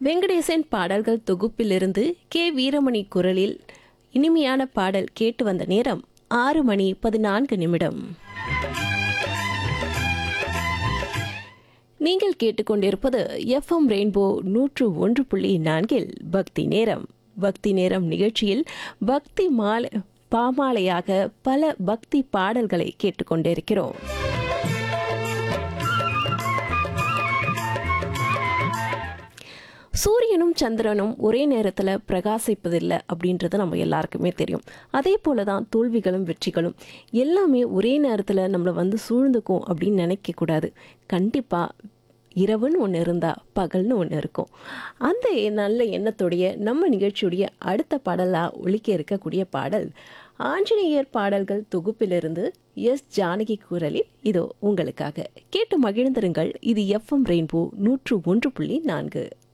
வெங்கடேசன் பாடல்கள் தொகுப்பிலிருந்து கே வீரமணி குரலில் இனிமையான பாடல் கேட்டு வந்த நேரம் 6:14. நீங்கள் கேட்டுக்கொண்டிருப்பது எஃப்எம் ரெயின்போ 101.4 பக்தி நேரம். பக்தி நேரம் நிகழ்ச்சியில் பக்தி பாமாலையாக பல பக்தி பாடல்களை கேட்டுக்கொண்டிருக்கிறோம். சூரியனும் சந்திரனும் ஒரே நேரத்தில் பிரகாசிப்பதில்லை அப்படின்றது நம்ம எல்லாருக்குமே தெரியும். அதே போல தான் தோல்விகளும் வெற்றிகளும் எல்லாமே ஒரே நேரத்தில் நம்மளை சூழ்ந்துக்கும் அப்படின்னு நினைக்கக்கூடாது. கண்டிப்பாக இரவுன்னு ஒன்று இருந்தால் பகல்னு ஒன்று இருக்கும். அந்த நல்ல எண்ணத்தோடைய நம்ம நிகழ்ச்சியுடைய அடுத்த பாடலாக ஒலிக்க இருக்கக்கூடிய பாடல் ஆஞ்சநேயர் பாடல்கள் தொகுப்பிலிருந்து எஸ் ஜானகி குரலில் இதோ உங்களுக்காக கேட்டு மகிழ்ந்திருங்கள். இது எஃப்எம் ரெயின்போ 101.4.